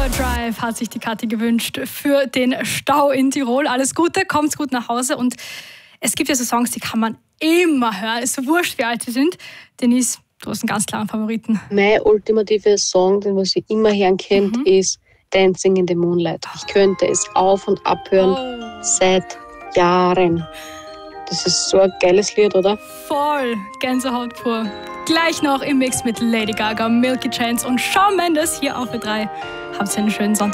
Overdrive hat sich die Kathi gewünscht für den Stau in Tirol. Alles Gute, kommt gut nach Hause. Und es gibt ja so Songs, die kann man immer hören. Es ist so wurscht, wie alt sie sind. Denise, du hast einen ganz klaren Favoriten. Mein ultimativer Song, den was ich immer hören könnt, ist Dancing in the Moonlight. Ich könnte es auf- und abhören seit Jahren. Das ist so ein geiles Lied, oder? Voll Gänsehaut pur. Gleich noch im Mix mit Lady Gaga, Milky Chance und Shawn Mendes hier auf Ö3. Habt einen schönen Sonntag.